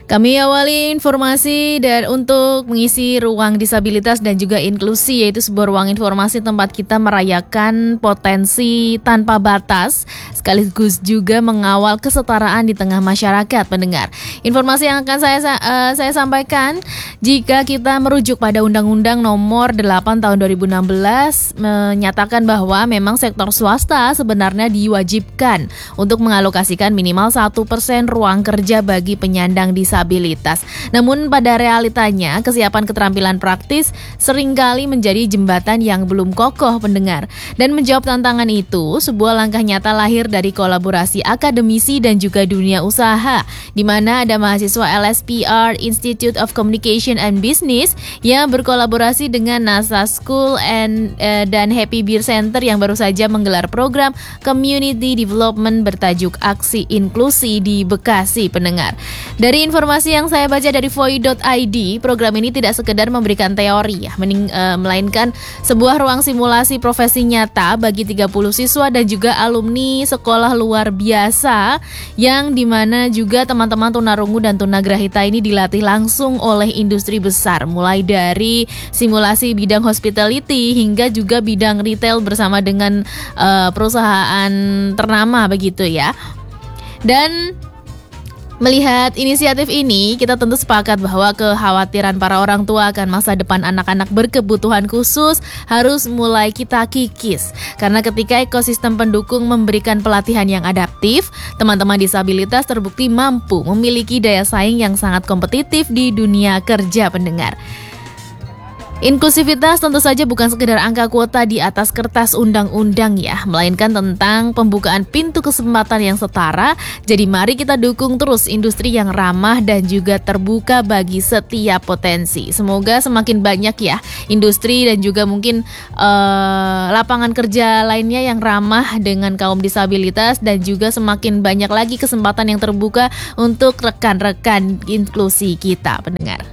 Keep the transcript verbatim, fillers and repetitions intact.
Kami awali informasi dan untuk mengisi ruang disabilitas dan juga inklusi, yaitu sebuah ruang informasi tempat kita merayakan potensi tanpa batas sekaligus juga mengawal kesetaraan di tengah masyarakat pendengar. Informasi yang akan saya uh, saya sampaikan, jika kita merujuk pada Undang-Undang Nomor delapan Tahun dua ribu enam belas menyatakan bahwa memang sektor swasta sebenarnya diwajibkan untuk mengalokasikan minimal satu persen ruang kerja bagi penyandang disabilitas. Namun pada realitanya kesiapan keterampilan praktis seringkali menjadi jembatan yang belum kokoh pendengar. Dan menjawab tantangan itu, sebuah langkah nyata lahir dari kolaborasi akademisi dan juga dunia usaha, di mana ada mahasiswa L S P R Institute of Communication and Business yang berkolaborasi dengan NASA School and uh, dan Happy Beer Center yang baru saja menggelar program Community Development bertajuk Aksi Inklusi di Bekasi pendengar. Dari informasi yang saya baca dari voi dot i d, program ini tidak sekedar memberikan teori ya, mening, uh, melainkan sebuah ruang simulasi profesi nyata bagi tiga puluh siswa dan juga alumni sekolah luar biasa, yang dimana juga teman-teman tunarungu dan tunagrahita ini dilatih langsung oleh industri besar, mulai dari simulasi bidang hospitality hingga juga bidang retail bersama dengan uh, perusahaan ternama begitu ya. Dan melihat inisiatif ini, kita tentu sepakat bahwa kekhawatiran para orang tua akan masa depan anak-anak berkebutuhan khusus harus mulai kita kikis. Karena ketika ekosistem pendukung memberikan pelatihan yang adaptif, teman-teman disabilitas terbukti mampu memiliki daya saing yang sangat kompetitif di dunia kerja pendengar. Inklusivitas tentu saja bukan sekedar angka kuota di atas kertas undang-undang ya, melainkan tentang pembukaan pintu kesempatan yang setara. Jadi mari kita dukung terus industri yang ramah dan juga terbuka bagi setiap potensi. Semoga semakin banyak ya industri dan juga mungkin uh, lapangan kerja lainnya yang ramah dengan kaum disabilitas, dan juga semakin banyak lagi kesempatan yang terbuka untuk rekan-rekan inklusi kita pendengar.